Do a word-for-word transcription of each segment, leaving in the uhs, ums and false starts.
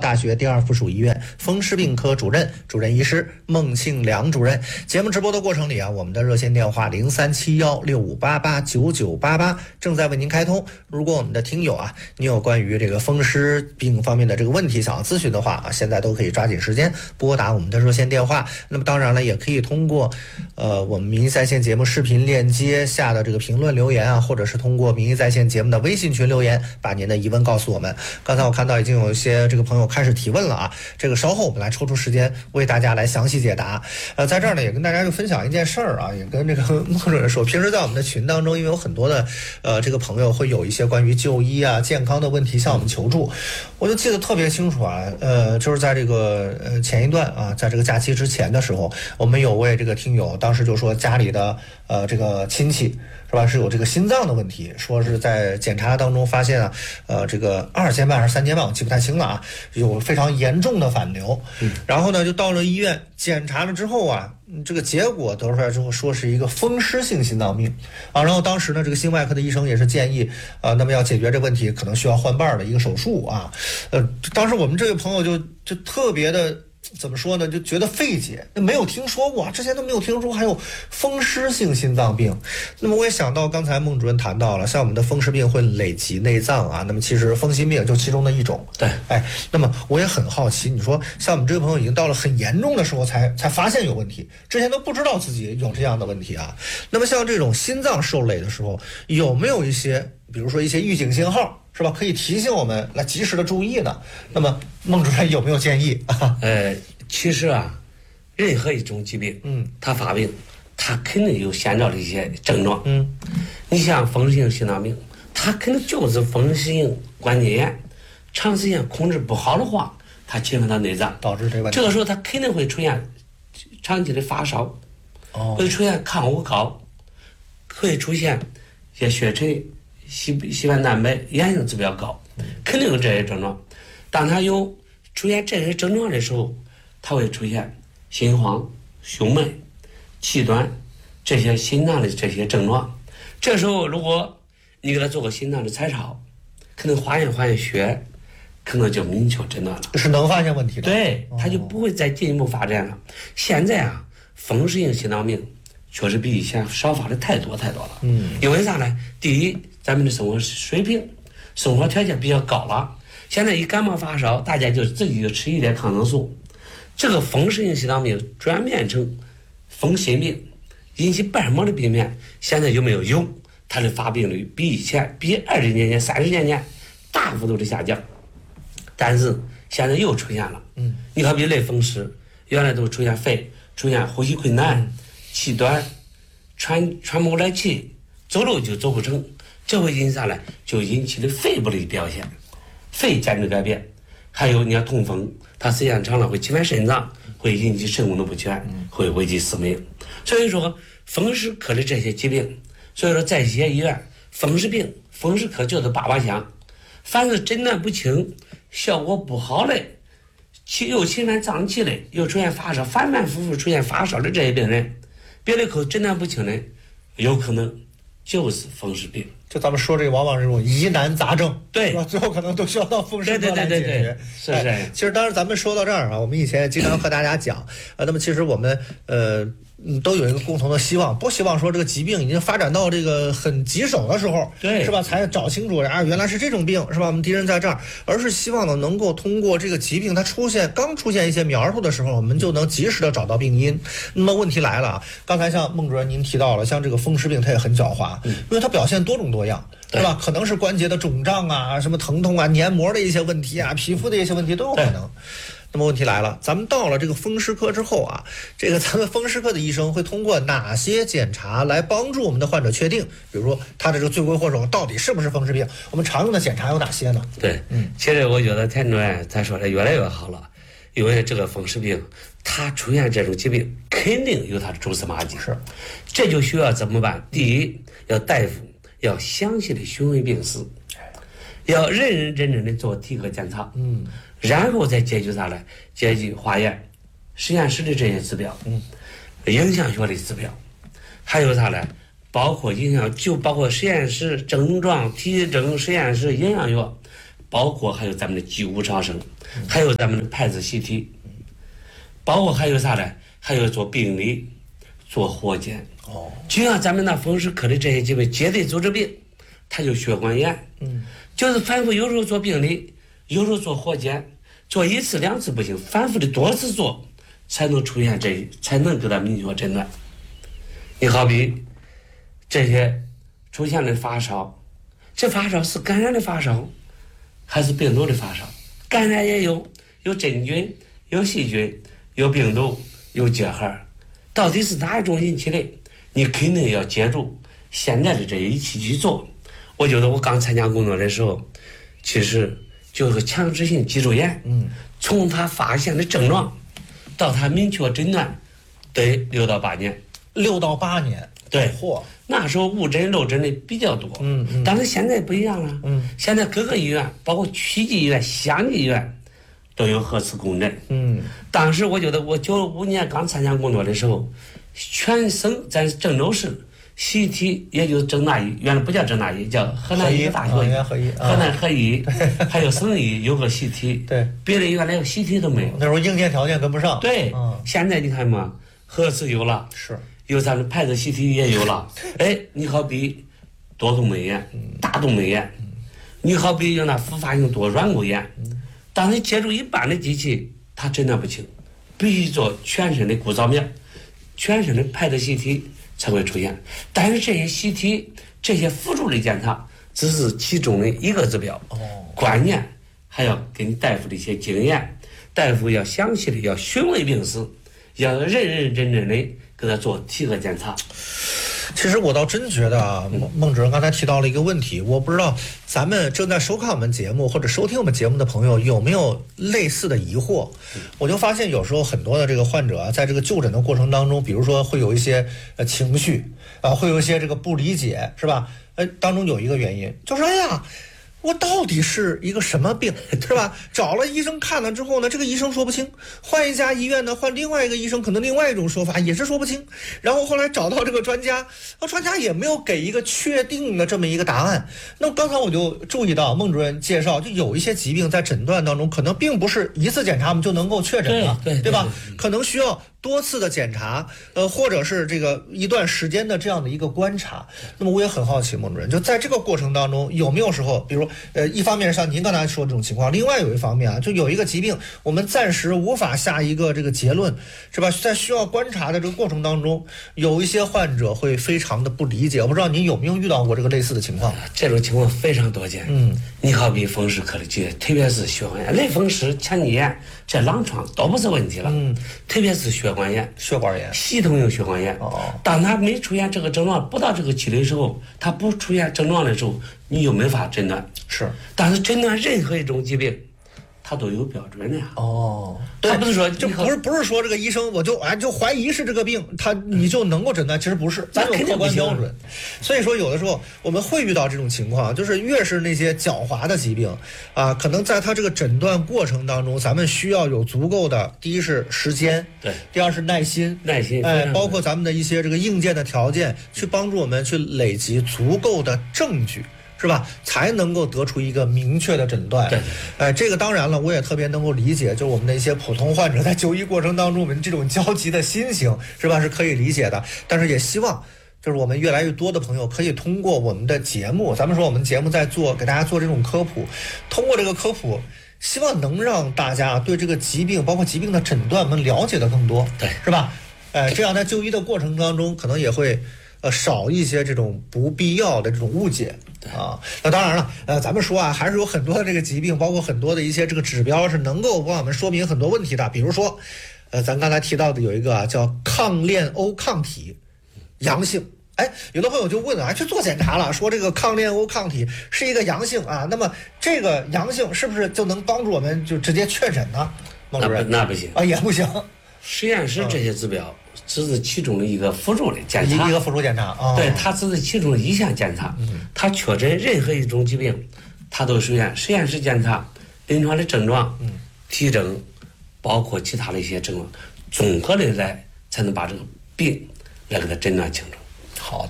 大学第二附属医院风湿病科主任、主任医师孟庆良主任。节目直播的过程里啊，我们的热线电话零三七幺六五八八九九八八正在为您开通。如果我们的听友啊，你有关于这个风湿病方面的这个问题想要咨询的话啊，现在都可以抓紧时间拨打我们的热线电话。那么当然了，也可以通过呃我们民意在线节目视频链接下的这个评论留言啊，或者是通过民意在线节目的微信群留言，把您的疑问告诉我们。刚才我看到已经有一些这个朋友开始提问了啊，这个稍后我们来抽出时间为大家来详细解答。呃，在这儿呢也跟大家就分享一件事儿啊，也跟这个孟主任说，平时在我们的群当中，因为有很多的呃这个朋友会有一些关于就医啊、健康的问题向我们求助，我就记得特别清楚啊，呃，就是在这个呃前一段啊，在这个假期之前的时候，我们有位这个听友当时就说家里的呃这个亲戚。是吧？是有这个心脏的问题，说是在检查当中发现啊，呃，这个二尖瓣还是三尖瓣，我记不太清了啊，有非常严重的反流。嗯，然后呢，就到了医院检查了之后啊，这个结果得出来之后说是一个风湿性心脏病啊。然后当时呢，这个心外科的医生也是建议啊，那么要解决这问题，可能需要换瓣的一个手术啊。呃，当时我们这位朋友就就特别的。怎么说呢？就觉得费解，没有听说过，之前都没有听说还有风湿性心脏病。那么我也想到，刚才孟主任谈到了，像我们的风湿病会累及内脏啊，那么其实风心病就其中的一种。 对， 哎，那么我也很好奇，你说像我们这个朋友已经到了很严重的时候才才发现有问题，之前都不知道自己有这样的问题啊。那么像这种心脏受累的时候，有没有一些，比如说一些预警信号？是吧？可以提醒我们来及时的注意呢。那么孟主任有没有建议啊？ 呃，其实啊，任何一种疾病，嗯，它发病，它肯定有先兆的一些症状，嗯，你像风湿性心脏病，它肯定就是风湿性关节炎，长时间控制不好的话，它侵犯到内脏， 导致这问题。 这个时候它肯定会出现长期的发烧，哦，会出现抗恶高，会出现一些血沉。细细胞蛋白炎性指标高，肯定有这些症状。当它有出现这些症状的时候，它会出现心慌、胸闷、气短这些心脏的这些症状。这时候，如果你给他做个心脏的彩超，可能化验化验血，可能就明确诊断了， 是能发现问题的。 对，他就不会再进一步发展了。哦、现在啊，风湿性心脏病确实比以前少发的太多太多了。嗯，因为啥呢？第一，咱们的生活水平、生活条件比较高了。现在一感冒发烧，大家就自己就吃一点抗生素。这个风湿性心脏病转变成风心病，引起瓣膜的病变，现在有没有？有，它的发病率比以前、比二十年前、三十年前大幅度的下降。但是现在又出现了。嗯，你好比类风湿，原来都出现肺出现呼吸困难、嗯、气短、喘喘不过来气，走路就走不成。这会引起啥来？就引起了肺部的表现，肺间质改变，还有你要痛风，它时间长了会侵犯肾脏，会引起肾功能不全，会危及死命。所以说，风湿科的这些疾病，所以说在一些医院，风湿病、风湿科就是叭叭响，凡是诊断不清、效果不好的，又侵犯脏器的，又出现发烧，反反复复出现发烧的这些病人，别的科诊断不清的，有可能就是风湿病。 就咱们说这个往往这种疑难杂症， 对， 是吧？最后可能都需要到风湿科来解决。 对对对对对，是是、哎。 其实当然咱们说到这儿啊，我们以前也经常和大家讲，呃，那么其实我们呃。嗯，都有一个共同的希望，不希望说这个疾病已经发展到这个很棘手的时候， 对， 是吧？才找清楚啊，原来是这种病，是吧？我们敌人在这儿，而是希望呢能够通过这个疾病它出现刚出现一些苗头的时候，我们就能及时的找到病因。那么问题来了啊，刚才像孟主任您提到了，像这个风湿病它也很狡猾，嗯、因为它表现多种多样，对吧？可能是关节的肿胀啊，什么疼痛啊，黏膜的一些问题啊，皮肤的一些问题都有可能。那么问题来了，咱们到了这个风湿科之后啊，这个咱们风湿科的医生会通过哪些检查来帮助我们的患者确定，比如说他的这个罪魁祸首到底是不是风湿病？我们常用的检查有哪些呢？ 对，嗯，其实我觉得田主任咱说的越来越好了，因为这个风湿病，它出现这种疾病肯定有它的蛛丝马迹， 是， 这就需要怎么办？第一，要大夫要详细的询问病史，要认认真真的做体格检查，嗯。然后再解决啥呢？解决化验、实验室的这些指标，嗯，影像学的指标，还有啥呢？包括影像，就包括实验室症状、体征、实验室影像学， 包括还有咱们的肌骨超声，还有咱们的拍子 C T， 包括还有啥呢？还有做病理、做活检。 哦， 就像咱们那风湿科的这些疾病，结缔组织病，它就血管炎，嗯，就是反复有时候做病理，有时候做活检，做一次两次不行，反复的多次做，才能出现这，才能给他明确诊断。你好比这些出现的发烧，这发烧是感染的发烧，还是病毒的发烧？感染也有，有真菌，有细菌，有病毒，有结核，到底是哪一种引起的？你肯定要借助现在的这一起去做。我觉得我刚参加工作的时候，其实就是强直性脊柱炎，嗯，从他发现的症状到他明确诊断，得六到八年。 六到八年， 对， 嚯， 那时候误诊漏诊的比较多， 嗯嗯， 但是现在不一样了， 嗯， 现在各个医院，包括区级医院、乡级医院，都有核磁共振， 嗯， 当时我觉得我九五年刚参加工作的时候，全省在郑州市 C T 也就是郑大医，原来不叫郑大医，叫河南医科大学医， 河医， 河南河医，还有省医有个 C T， 对， 别的医院连个 C T 都没有， 那时候硬件条件跟不上， 对， 嗯， 现在你看嘛，核磁有了， 是。 有咱们拍子 C T 也有了，哎，你好比多动脉炎、大动脉炎，你好比有那复发性多软骨炎，当你借助一般的机器，它诊断不清，必须做全身的骨扫描、全身的拍子 C T 才会出现。但是这些 C T 这些辅助的检查只是其中的一个指标，关键还要跟大夫的一些经验，大夫要详细的要询问病史，要认认真真的给他做体格检查。 其实我倒真觉得啊，孟主任刚才提到了一个问题，我不知道咱们正在收看我们节目或者收听我们节目的朋友有没有类似的疑惑。我就发现有时候很多的这个患者啊，在这个就诊的过程当中，比如说会有一些呃情绪啊，会有一些这个不理解，是吧？呃，当中有一个原因就是哎呀，我到底是一个什么病，是吧？找了医生看了之后呢，这个医生说不清，换一家医院呢，换另外一个医生，可能另外一种说法也是说不清。然后后来找到这个专家，那专家也没有给一个确定的这么一个答案。那刚才我就注意到孟主任介绍，就有一些疾病在诊断当中，可能并不是一次检查我们就能够确诊的， 对对对吧？可能需要多次的检查，呃，或者是这个一段时间的这样的一个观察。那么我也很好奇，孟主任，就在这个过程当中，有没有时候，比如呃，一方面像您刚才说的这种情况，另外有一方面啊，就有一个疾病，我们暂时无法下一个这个结论，是吧？在需要观察的这个过程当中，有一些患者会非常的不理解。我不知道您有没有遇到过这个类似的情况？ 这种情况非常多见。 嗯， 你好比风湿科的疾，特别是血管炎、类风湿、前肌炎，这狼疮都不是问题了。嗯，特别是血管炎、 血管炎、 系统性血管炎。 哦， 当他没出现这个症状，不到这个期的时候，他不出现症状的时候，你就没法诊断。 是， 但是诊断任何一种疾病，它都有标准的呀。 哦， 他不是说就不是不是说这个医生我就哎就怀疑是这个病，他你就能够诊断，其实不是，咱有客观标准。所以说有的时候我们会遇到这种情况，就是越是那些狡猾的疾病啊，可能在他这个诊断过程当中，咱们需要有足够的，第一是时间， 对， 第二是耐心， 耐心， 哎，包括咱们的一些这个硬件的条件，去帮助我们去累积足够的证据。是吧？才能够得出一个明确的诊断。 对， 哎，这个当然了，我也特别能够理解，就是我们的一些普通患者在就医过程当中，我们这种焦急的心情，是吧？是可以理解的。但是也希望，就是我们越来越多的朋友可以通过我们的节目，咱们说我们节目在做，给大家做这种科普，通过这个科普，希望能让大家对这个疾病，包括疾病的诊断，我们了解的更多， 对， 是吧？哎，这样在就医的过程当中，可能也会。呃，少一些这种不必要的这种误解啊。那当然了，呃，咱们说啊，还是有很多的这个疾病，包括很多的一些这个指标是能够帮我们说明很多问题的。比如说，呃，咱刚才提到的有一个啊叫抗链欧抗体阳性。哎，有的朋友就问啊，去做检查了，说这个抗链欧抗体是一个阳性啊，那么这个阳性是不是就能帮助我们就直接确诊呢？孟主任， 那不行啊，也不行。 实验室这些指标。嗯只是其中的一个辅助的检查， 一个辅助检查，哦、 对，它只是其中的一项检查。嗯、它确诊任何一种疾病，它都实验实验室检查，临床的症状、嗯、体征，包括其他的一些症状，综合的来才能把这个病来给它诊断清楚。 好的。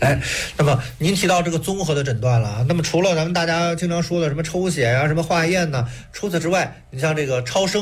哎，那么您提到这个综合的诊断了啊，那么除了咱们大家经常说的什么抽血呀、啊、什么化验呢，除此之外，你像这个超声。